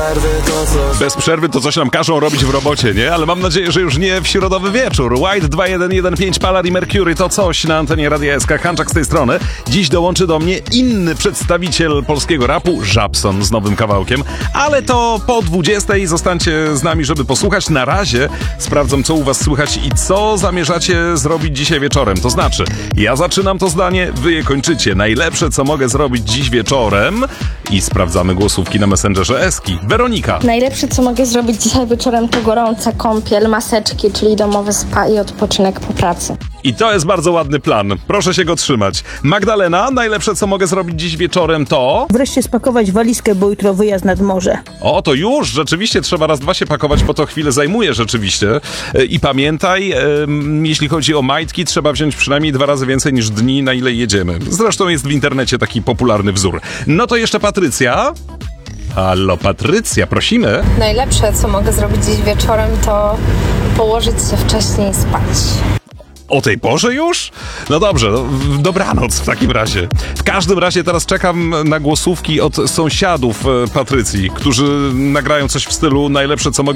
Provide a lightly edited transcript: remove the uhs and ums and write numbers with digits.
Bez przerwy to coś nam każą robić w robocie, nie? Ale mam nadzieję, że już nie w środowy wieczór. White 2115, Palar i Mercury to coś na antenie Radia SK. Hanczak z tej strony. Dziś dołączy do mnie inny przedstawiciel polskiego rapu, Żabson z nowym kawałkiem. Ale to po 20 zostańcie z nami, żeby posłuchać. Na razie sprawdzam, co u was słychać i co zamierzacie zrobić dzisiaj wieczorem. To znaczy, ja zaczynam to zdanie, wy je kończycie. Najlepsze, co mogę zrobić dziś wieczorem i sprawdzamy głosówki na Messengerze Eski. Weronika. Najlepsze, co mogę zrobić dzisiaj wieczorem, to gorąca kąpiel, maseczki, czyli domowy spa i odpoczynek po pracy. I to jest bardzo ładny plan. Proszę się go trzymać. Magdalena, najlepsze, co mogę zrobić dziś wieczorem, to... Wreszcie spakować walizkę, bo jutro wyjazd nad morze. O, to już, rzeczywiście trzeba raz, dwa się pakować, bo to chwilę zajmuje rzeczywiście. I pamiętaj, jeśli chodzi o majtki, trzeba wziąć przynajmniej 2 razy więcej niż dni, na ile jedziemy. Zresztą jest w internecie taki popularny wzór. No to jeszcze Patrycja. Halo, Patrycja, prosimy. Najlepsze, co mogę zrobić dziś wieczorem, to położyć się wcześniej spać. O tej porze już? No dobrze, dobranoc w takim razie. W każdym razie teraz czekam na głosówki od sąsiadów Patrycji, którzy nagrają coś w stylu najlepsze, co mogę